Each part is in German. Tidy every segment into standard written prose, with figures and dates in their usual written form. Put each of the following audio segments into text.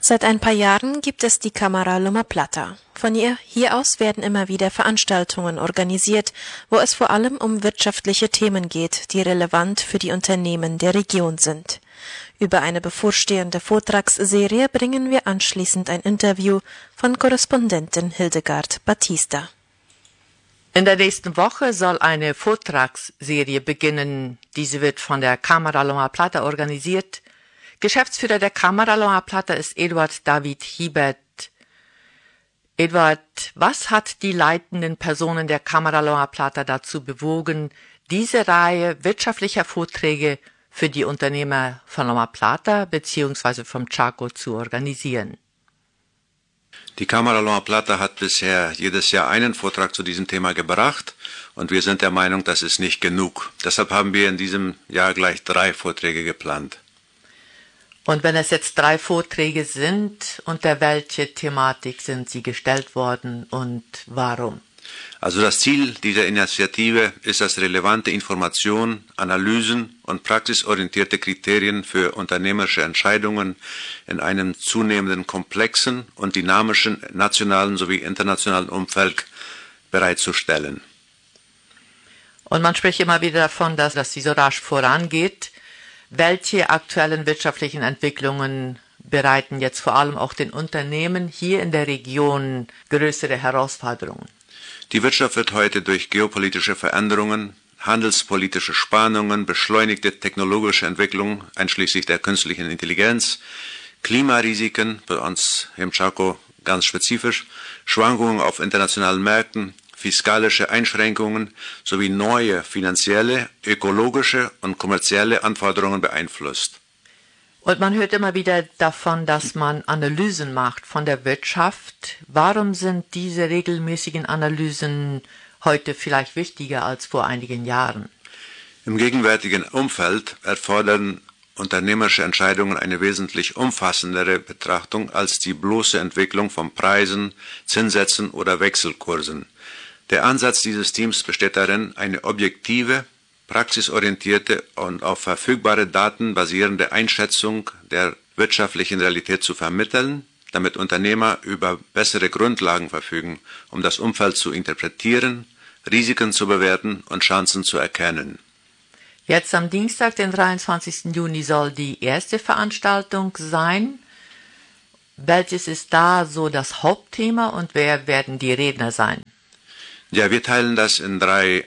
Seit ein paar Jahren gibt es die Cámara Loma Plata. Von hier aus werden immer wieder Veranstaltungen organisiert, wo es vor allem um wirtschaftliche Themen geht, die relevant für die Unternehmen der Region sind. Über eine bevorstehende Vortragsserie bringen wir anschließend ein Interview von Korrespondentin Hildegard Batista. In der nächsten Woche soll eine Vortragsserie beginnen. Diese wird von der Cámara Loma Plata organisiert. Geschäftsführer der Cámara Loma Plata ist Eduard David Hiebert. Eduard, was hat die leitenden Personen der Cámara Loma Plata dazu bewogen, diese Reihe wirtschaftlicher Vorträge für die Unternehmer von Loma Plata bzw. vom Chaco zu organisieren? Die Cámara Loma Plata hat bisher jedes Jahr einen Vortrag zu diesem Thema gebracht und wir sind der Meinung, das ist nicht genug. Deshalb haben wir in diesem Jahr gleich 3 Vorträge geplant. Und wenn es jetzt 3 Vorträge sind, unter welche Thematik sind sie gestellt worden und warum? Also das Ziel dieser Initiative ist es, relevante Informationen, Analysen und praxisorientierte Kriterien für unternehmerische Entscheidungen in einem zunehmenden komplexen und dynamischen nationalen sowie internationalen Umfeld bereitzustellen. Und man spricht immer wieder davon, dass sie so rasch vorangeht. Welche aktuellen wirtschaftlichen Entwicklungen bereiten jetzt vor allem auch den Unternehmen hier in der Region größere Herausforderungen? Die Wirtschaft wird heute durch geopolitische Veränderungen, handelspolitische Spannungen, beschleunigte technologische Entwicklung, einschließlich der künstlichen Intelligenz, Klimarisiken, bei uns im Chaco ganz spezifisch, Schwankungen auf internationalen Märkten, fiskalische Einschränkungen sowie neue finanzielle, ökologische und kommerzielle Anforderungen beeinflusst. Und man hört immer wieder davon, dass man Analysen macht von der Wirtschaft. Warum sind diese regelmäßigen Analysen heute vielleicht wichtiger als vor einigen Jahren? Im gegenwärtigen Umfeld erfordern unternehmerische Entscheidungen eine wesentlich umfassendere Betrachtung als die bloße Entwicklung von Preisen, Zinssätzen oder Wechselkursen. Der Ansatz dieses Teams besteht darin, eine objektive, praxisorientierte und auf verfügbare Daten basierende Einschätzung der wirtschaftlichen Realität zu vermitteln, damit Unternehmer über bessere Grundlagen verfügen, um das Umfeld zu interpretieren, Risiken zu bewerten und Chancen zu erkennen. Jetzt am Dienstag, den 23. Juni, soll die erste Veranstaltung sein. Welches ist da so das Hauptthema und wer werden die Redner sein? Ja, wir teilen das in 3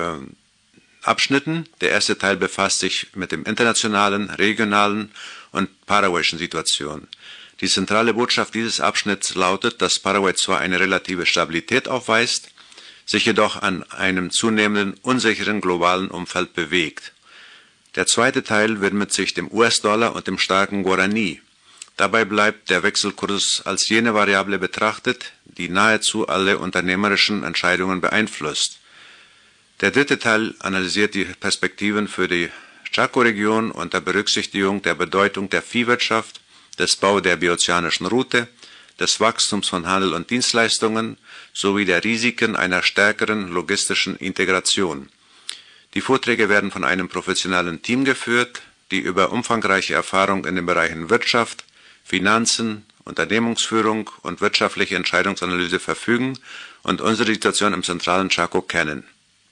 Abschnitten. Der erste Teil befasst sich mit dem internationalen, regionalen und paraguayischen Situation. Die zentrale Botschaft dieses Abschnitts lautet, dass Paraguay zwar eine relative Stabilität aufweist, sich jedoch an einem zunehmenden unsicheren globalen Umfeld bewegt. Der zweite Teil widmet sich dem US-Dollar und dem starken Guarani. Dabei bleibt der Wechselkurs als jene Variable betrachtet, die nahezu alle unternehmerischen Entscheidungen beeinflusst. Der dritte Teil analysiert die Perspektiven für die Chaco-Region unter Berücksichtigung der Bedeutung der Viehwirtschaft, des Bau der biozeanischen Route, des Wachstums von Handel und Dienstleistungen sowie der Risiken einer stärkeren logistischen Integration. Die Vorträge werden von einem professionellen Team geführt, die über umfangreiche Erfahrung in den Bereichen Wirtschaft, Finanzen, Unternehmensführung und wirtschaftliche Entscheidungsanalyse verfügen und unsere Situation im zentralen Chaco kennen.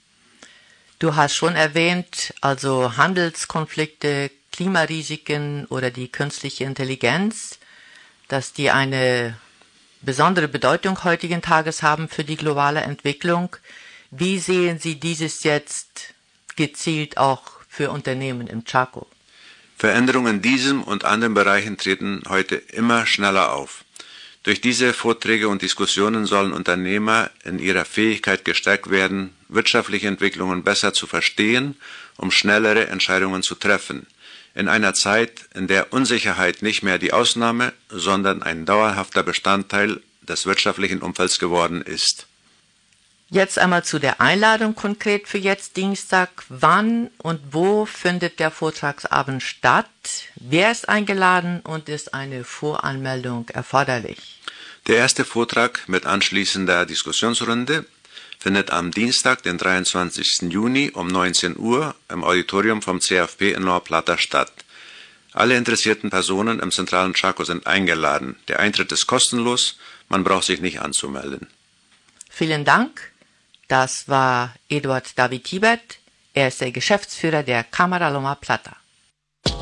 Du hast schon erwähnt, also Handelskonflikte, Klimarisiken oder die künstliche Intelligenz, dass die eine besondere Bedeutung heutigen Tages haben für die globale Entwicklung. Wie sehen Sie dieses jetzt gezielt auch für Unternehmen im Chaco? Veränderungen in diesem und anderen Bereichen treten heute immer schneller auf. Durch diese Vorträge und Diskussionen sollen Unternehmer in ihrer Fähigkeit gestärkt werden, wirtschaftliche Entwicklungen besser zu verstehen, um schnellere Entscheidungen zu treffen. In einer Zeit, in der Unsicherheit nicht mehr die Ausnahme, sondern ein dauerhafter Bestandteil des wirtschaftlichen Umfelds geworden ist. Jetzt einmal zu der Einladung konkret für jetzt Dienstag. Wann und wo findet der Vortragsabend statt? Wer ist eingeladen und ist eine Voranmeldung erforderlich? Der erste Vortrag mit anschließender Diskussionsrunde findet am Dienstag, den 23. Juni um 19 Uhr im Auditorium vom CFP in Loma Plata statt. Alle interessierten Personen im zentralen Chaco sind eingeladen. Der Eintritt ist kostenlos, man braucht sich nicht anzumelden. Vielen Dank. Das war Eduard David Tibert. Er ist der Geschäftsführer der Cámara Loma Plata.